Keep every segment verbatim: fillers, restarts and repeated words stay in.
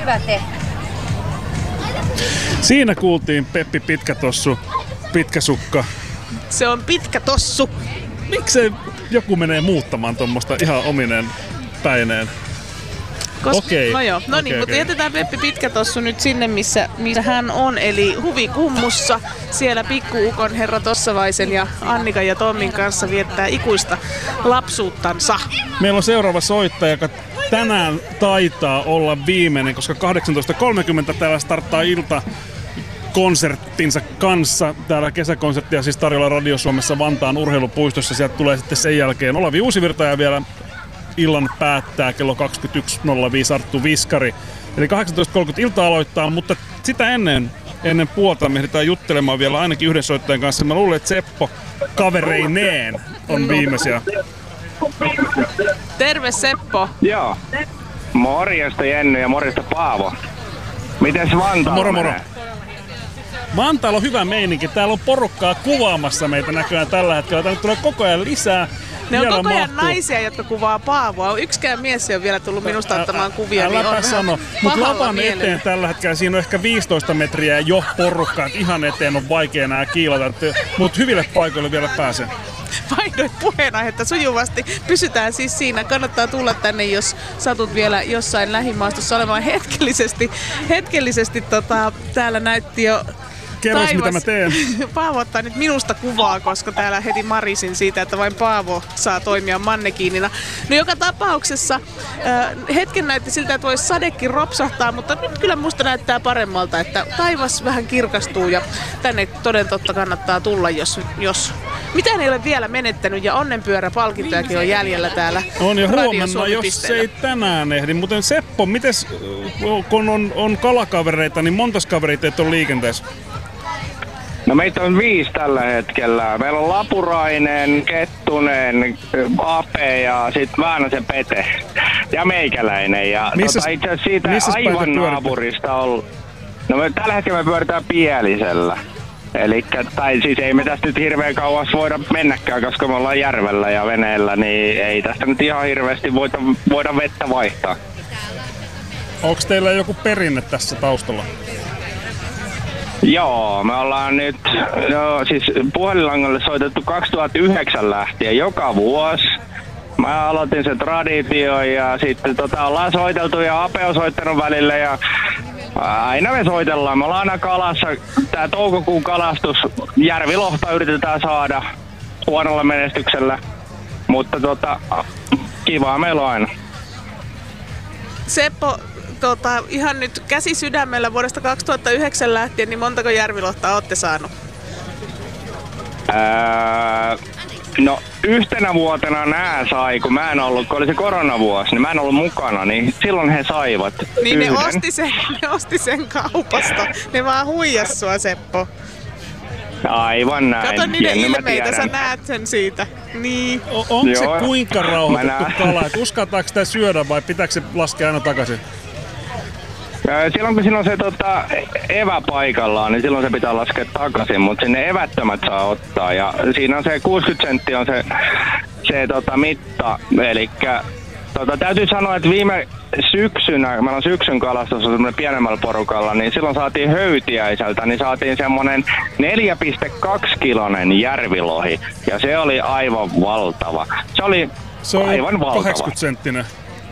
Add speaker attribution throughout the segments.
Speaker 1: Hyvä te.
Speaker 2: Siinä kuultiin Peppi Pitkätossu, Pitkäsukka.
Speaker 3: Se on pitkä tossu.
Speaker 2: Miksei joku menee muuttamaan tuommoista ihan omineen päineen?
Speaker 3: Koska,
Speaker 2: Okei.
Speaker 3: no joo, no
Speaker 2: Okei,
Speaker 3: niin, mutta
Speaker 2: okei.
Speaker 3: jätetään Peppi Pitkätossu nyt sinne, missä, missä hän on, eli Huvikummussa. Siellä pikkuukon herra Tossavaisen ja Annika ja Tommin kanssa viettää ikuista lapsuuttansa.
Speaker 2: Meillä on seuraava soittaja, joka tänään taitaa olla viimeinen, koska kahdeksantoista kolmekymmentä täällä starttaa ilta konserttinsa kanssa. Täällä kesäkonserttia siis tarjolla Radio Suomessa Vantaan urheilupuistossa. Sieltä tulee sitten sen jälkeen Olavi Uusivirta ja vielä illan päättää kello kaksikymmentäyksi nolla viisi Arttu Viskari. Eli kahdeksantoista kolmekymmentä ilta aloittaa, mutta sitä ennen, ennen puolta me ehditään juttelemaan vielä ainakin yhden soittajan kanssa. Mä luulen, että Seppo kavereineen on viimeisiä.
Speaker 3: Terve Seppo!
Speaker 4: Joo. Morjesta Jenny ja morjesta Paavo. Mites Vantaalla
Speaker 2: Moro moro.
Speaker 4: menee?
Speaker 2: Vantaalla on hyvä meininki. Täällä on porukkaa kuvaamassa meitä näköjään tällä hetkellä. Tänne tulee koko ajan lisää.
Speaker 3: Ne on
Speaker 2: Vielä
Speaker 3: koko ajan
Speaker 2: mahtuu.
Speaker 3: naisia, jotka kuvaa Paavoa. Yksikään mies ei ole vielä tullut minusta ottamaan kuvia.
Speaker 2: Äläpä
Speaker 3: niin on
Speaker 2: sano.
Speaker 3: vähän
Speaker 2: Mutta
Speaker 3: pahalla
Speaker 2: lavan
Speaker 3: mielellä.
Speaker 2: eteen tällä hetkellä siinä on ehkä viisitoista metriä jo porukkaa. Et ihan eteen on vaikea enää kiilata. Mutta hyville paikoille vielä pääsen.
Speaker 3: Vaihdoit puheenaihetta sujuvasti. Pysytään siis siinä. Kannattaa tulla tänne, jos satut vielä jossain lähimaastossa olemaan hetkellisesti. Hetkellisesti tota, täällä näytti jo
Speaker 2: Kerros,
Speaker 3: taivas.
Speaker 2: mitä mä teen.
Speaker 3: Paavo ottaa nyt minusta kuvaa, koska täällä heti marisin siitä, että vain Paavo saa toimia mannekiinina. No joka tapauksessa äh, hetken näytti siltä, että voisi sadekin ropsahtaa, mutta nyt kyllä musta näyttää paremmalta, että taivas vähän kirkastuu ja tänne toden totta kannattaa tulla, jos, jos mitään ei ole vielä menettänyt ja onnenpyöräpalkintojakin on jäljellä täällä.
Speaker 2: On jo
Speaker 3: Radio
Speaker 2: huomenna,
Speaker 3: Suomi
Speaker 2: jos
Speaker 3: pisteellä.
Speaker 2: ei tänään ehdi. Mutta Seppo, mites, kun on, on kalakavereita, niin montas kavereita teitä on liikenteessä?
Speaker 4: No meitä on viisi tällä hetkellä. Meillä on Lapurainen, Kettunen, Ape ja sit Väänäsen Pete ja meikäläinen. Ja
Speaker 2: Missäs-
Speaker 4: tota, itse asiassa siitä
Speaker 2: missäs päin te
Speaker 4: aivan
Speaker 2: pyöritte?
Speaker 4: naapurista on... No me, tällä hetkellä me pyöritään Pielisellä. Elikkä, tai siis ei me tästä nyt hirveän kauas voida mennäkään, koska me ollaan järvellä ja veneellä, niin ei tästä nyt ihan hirveästi voida, voida vettä vaihtaa.
Speaker 2: Onko teillä joku perinne tässä taustalla?
Speaker 4: Joo, me ollaan nyt, no siis puhelinlangalle soitettu kaksituhattayhdeksän lähtien joka vuosi. Mä aloitin sen traditio ja sitten tota, ollaan soiteltu ja Ape on soittanut välillä ja aina me soitellaan. Me ollaan aina kalassa. Tää toukokuun kalastus, järvilohta yritetään saada huonolla menestyksellä. Mutta tota, kivaa meillä on aina.
Speaker 3: Seppo, tota, ihan nyt käsi sydämellä vuodesta kaksituhattayhdeksän lähtien, niin montako järvilohtaa olette saanut?
Speaker 4: Ää, no yhtenä vuotena nää sai, kun mä en ollut, kun oli se koronavuosi, niin mä en ollut mukana, niin silloin he saivat
Speaker 3: Niin ne
Speaker 4: yhden.
Speaker 3: osti, sen, ne osti sen kaupasta. Ne vaan huijas sua, Seppo.
Speaker 4: Aivan näin.
Speaker 3: Kato niiden
Speaker 4: Jenny, mä
Speaker 3: ilmeitä, sä
Speaker 4: tiedän.
Speaker 3: näet sen siitä. Niin.
Speaker 2: O- onko se
Speaker 4: Joo.
Speaker 2: kuinka
Speaker 4: Mä
Speaker 2: rauhoitettu
Speaker 4: näen.
Speaker 2: kala? Et uskaltaako sitä syödä vai pitääkö se laskea aina takaisin?
Speaker 4: Ää, Silloin kun siinä on se tota, evä paikallaan, niin silloin se pitää laskea takaisin, mutta sinne evättömät saa ottaa. Ja siinä on se kuusikymmentä senttiä on se, se tota, mitta. Elikkä tota, täytyy sanoa, että viime syksynä, meillä on syksyn kalastus semmoinen pienemmällä porukalla, niin silloin saatiin höytiäiseltä, niin saatiin semmoinen neljä pilkku kaksi kilonen järvilohi. Ja se oli aivan valtava. Se oli
Speaker 2: Se on
Speaker 4: aivan valtava.
Speaker 2: kahdeksankymmentä senttinen.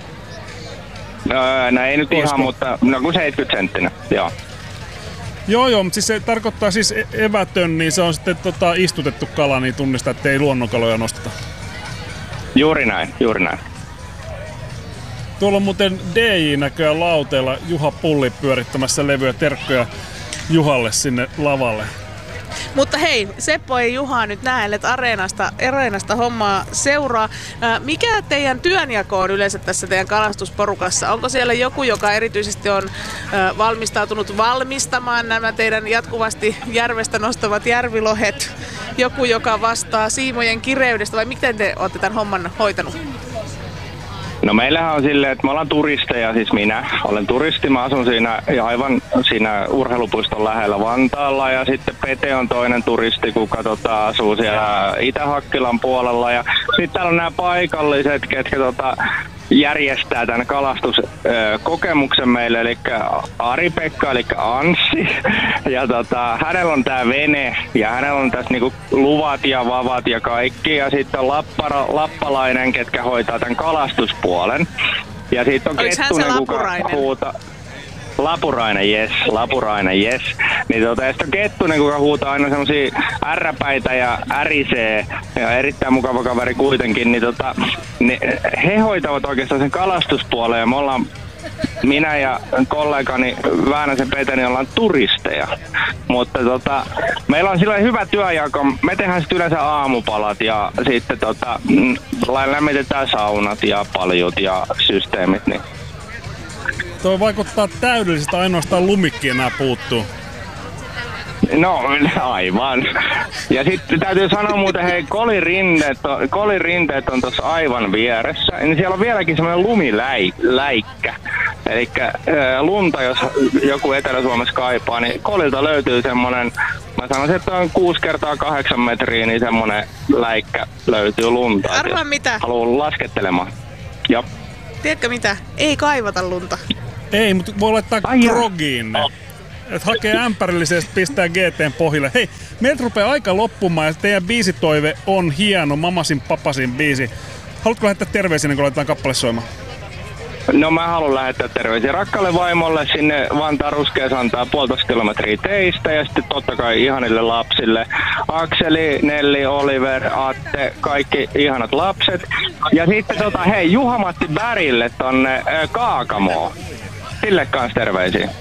Speaker 4: Öö, no ei nyt
Speaker 2: Olisiko?
Speaker 4: ihan, mutta no kuin seitsemänkymmentä senttinen, joo.
Speaker 2: Joo joo, mutta siis se tarkoittaa siis e- evätön, niin se on sitten tota, istutettu kala, niin tunnistaa, että ei luonnonkaloja nosteta.
Speaker 4: Juuri näin, juuri näin.
Speaker 2: Tuolla on muuten D J näköjään lauteella Juha Pulli pyörittämässä levyä. Terkkoja Juhalle sinne lavalle.
Speaker 3: Mutta hei, Seppo ei Juhaa nyt näe, että areenasta, areenasta hommaa seuraa. Ää, mikä teidän työnjako on yleensä tässä teidän kalastusporukassa? Onko siellä joku, joka erityisesti on ää, valmistautunut valmistamaan nämä teidän jatkuvasti järvestä nostavat järvilohet? Joku, joka vastaa siimojen kireydestä vai miten te olette tämän homman hoitanut?
Speaker 4: No meillähän on silleen, että me ollaan turisteja, siis minä olen turisti, mä asun siinä ja aivan siinä urheilupuiston lähellä Vantaalla ja sitten Pete on toinen turisti, kuka tota, asuu siellä Itä-Hakkilan puolella ja sitten täällä on nämä paikalliset, ketkä tota, järjestää tämän kalastuskokemuksen meille, eli Ari-Pekka, eli Anssi. Ja tota, hänellä on tää vene, ja hänellä on tässä niinku luvat ja vavat ja kaikki. Ja sitten on lappara, lappalainen, ketkä hoitaa tämän kalastuspuolen. Ja sitten on
Speaker 3: Oliko hän
Speaker 4: Kettunen,
Speaker 3: se
Speaker 4: kuka
Speaker 3: Lapurainen?
Speaker 4: huuta. Lapurainen, jes, Lapurainen, jes. Niin tota, ja sitten on Kettunen, kuka huutaa aina semmosia ärräpäitä ja ärisee, ja erittäin mukava kaveri kuitenkin, niin tota, niin he hoitavat oikeastaan sen kalastuspuolen, ja me ollaan, minä ja kollegani Väänäsen Peteni ollaan turisteja. Mutta tota, meillä on silloin hyvä työjako, me tehdään sitten yleensä aamupalat, ja sitten tota, mm, lämmitetään saunat ja paljut ja systeemit, niin
Speaker 2: Toi vaikuttaa täydellisesti, ainoastaan lumikki enää puuttuu.
Speaker 4: no, aivan. Ja sitten täytyy sanoa muuten, hei, kolirinteet on, kolirinteet on tuossa aivan vieressä. Niin siellä on vieläkin semmoinen lumiläikkä. Eli lunta, jos joku Etelä-Suomessa kaipaa, niin kolilta löytyy semmoinen, mä sanoisin, että on kuusi kertaa kahdeksan metriä, niin semmoinen läikkä löytyy lunta.
Speaker 3: Arvaa mitä?
Speaker 4: Haluan laskettelemaan. Joo.
Speaker 3: Tiedätkö mitä? Ei kaivata lunta.
Speaker 2: Ei, mutta voi laittaa
Speaker 4: Ai jaa.
Speaker 2: grogiin ne. Et hakee ämpärillisesti, pistää G T:n pohjille. Hei, meiltä rupeaa aika loppumaan ja teidän biisitoive on hieno, Mamasin Papasin biisi. Haluatko lähettää terveisiä, kun laitetaan kappale soimaan?
Speaker 4: No mä haluan lähettää terveisiä rakkaalle vaimolle sinne Vantaan Ruskeasantaa puolitoista kilometriä teistä ja sitten totta kai ihanille lapsille. Akseli, Nelli, Oliver, Atte, kaikki ihanat lapset. Ja sitten tota, hei, Juha-Matti Bärille tonne äh, Kaakamoon. Sille kans terveisiä.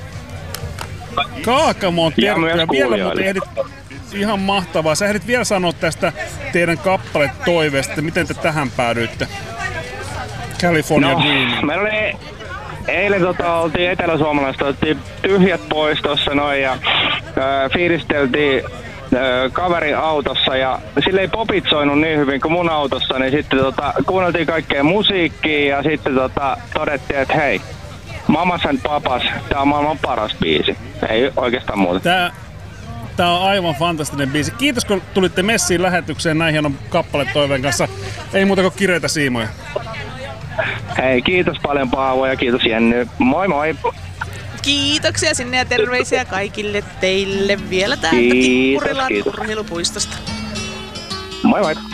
Speaker 2: Kaakamoon
Speaker 4: Ja myös
Speaker 2: terkkuja. Vielä
Speaker 4: kuulijoille.
Speaker 2: muuten ehdit, ihan mahtavaa. Sä ehdit vielä sanoa tästä teidän kappale toiveesta, että miten te tähän päädyitte? California
Speaker 4: No,
Speaker 2: Dreaming.
Speaker 4: meillä oli eilen tota, oltiin eteläsuomalaista, otettiin tyhjät pois tossa noin ja ö, fiilisteltiin ö, kaverin autossa ja sille ei popit soinut niin hyvin kuin mun autossa, niin sitten tota, kuunneltiin kaikkea musiikkia ja sitten tota, todettiin, että hei, Mamas and Papas, tää on maailman paras biisi. Ei oikeastaan muuta.
Speaker 2: Tää, tää on aivan fantastinen biisi. Kiitos kun tulitte messiin lähetykseen näin hienon kappaletoiveen kanssa. Ei muuta kuin kireitä siimoja.
Speaker 4: Hei, kiitos paljon Paavo ja kiitos Jenny. Moi moi!
Speaker 3: Kiitoksia sinne ja terveisiä kaikille teille vielä täältä
Speaker 4: Kiitos,
Speaker 3: Tikkurilan
Speaker 4: kiitos.
Speaker 3: urheilupuistosta.
Speaker 4: Moi moi!